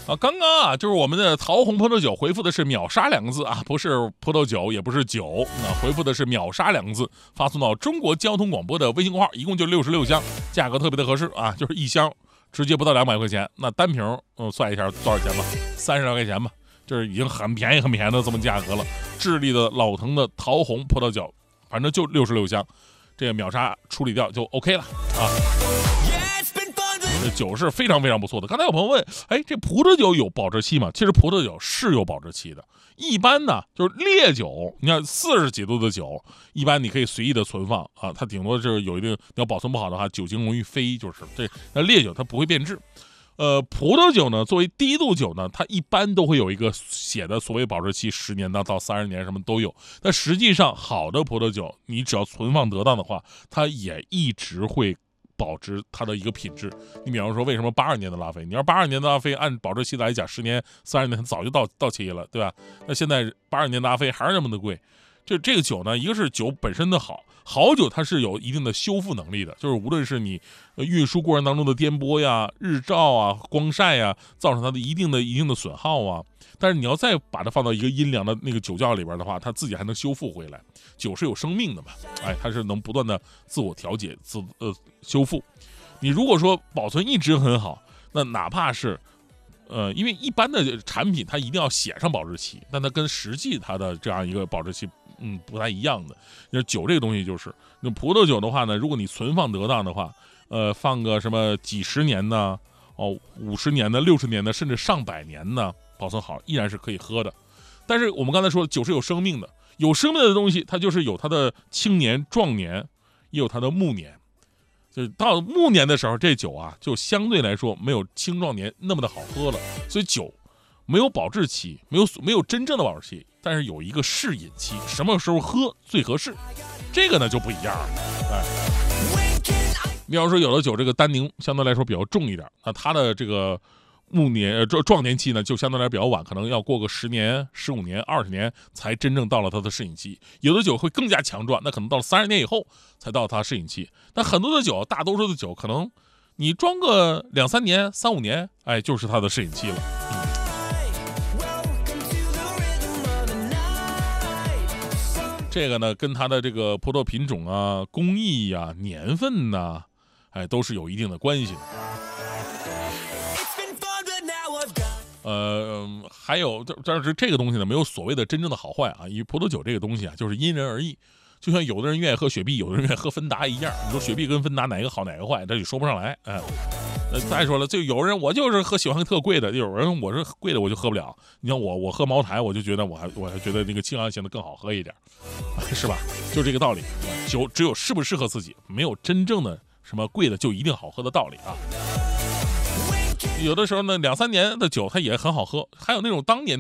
刚刚啊，就是我们的桃红葡萄酒回复的是秒杀2个字啊，不是葡萄酒，也不是酒，回复的是秒杀2个字，发送到中国交通广播的微信公号，一共就66箱，价格特别的合适啊，就是一箱直接不到200块钱，那单瓶算一下多少钱吧，30来块钱吧，就是已经很便宜的这么价格了。智利的老藤的桃红葡萄酒，反正就66箱，这个秒杀处理掉就 OK 了啊。这酒是非常不错的。刚才有朋友问，这葡萄酒有保质期吗？其实葡萄酒是有保质期的。一般呢，就是烈酒，你看40几度的酒，一般你可以随意的存放啊，它顶多就是有一定，你要保存不好的话，酒精容易飞，就是这。那烈酒它不会变质。葡萄酒呢，作为低度酒呢，它一般都会有一个写的所谓保质期10年到30年，什么都有。但实际上，好的葡萄酒，你只要存放得当的话，它也一直会保持它的一个品质。你比方说，为什么82年的拉菲？你要82年的拉菲，按保质期来讲，10年、30年早就到期了，对吧？那现在82年的拉菲还是那么的贵。这个酒呢，一个是酒本身的好酒，它是有一定的修复能力的，就是无论是你运输过程当中的颠簸呀、日照啊、光晒呀，造成它的一定的损耗啊。但是你要再把它放到一个阴凉的那个酒窖里边的话，它自己还能修复回来。酒是有生命的嘛，它是能不断的自我调节、修复。你如果说保存一直很好，那哪怕是因为一般的产品它一定要写上保质期，但它跟实际它的这样一个保质期不太一样的。那酒这个东西就是，那葡萄酒的话呢，如果你存放得当的话，放个什么几十年呢，50年的、60年的，甚至上百年呢，保存好依然是可以喝的。但是我们刚才说酒是有生命的，有生命的东西它就是有它的青年、壮年，也有它的暮年。就到暮年的时候，这酒啊就相对来说没有青壮年那么的好喝了。所以酒没有保质期，没有真正的保质期，但是有一个适饮期，什么时候喝最合适，这个呢就不一样了。比方说有的酒这个单宁相对来说比较重一点，那它的这个暮年壮年期呢就相对来说比较晚，可能要过个10年、15年、20年才真正到了它的适饮期。有的酒会更加强壮，那可能到了30年以后才到它适饮期。但很多的酒，大多数的酒可能你装个2、3年、3、5年，就是它的适饮期了。这个呢跟它的这个葡萄品种啊、工艺啊、年份呐，都是有一定的关系的。还有，但是这个东西呢，没有所谓的真正的好坏啊。因为葡萄酒这个东西啊，就是因人而异。就像有的人愿意喝雪碧，有的人愿意喝芬达一样。你说雪碧跟芬达哪个好哪个坏，这也说不上来。再说了，就有人我就是喜欢特贵的，有人我是贵的我就喝不了。你像我喝茅台，我就觉得我还觉得那个清扬型的更好喝一点，是吧？就这个道理。酒只有适不适合自己，没有真正的什么贵的就一定好喝的道理啊。有的时候呢，2、3年的酒它也很好喝，还有那种当年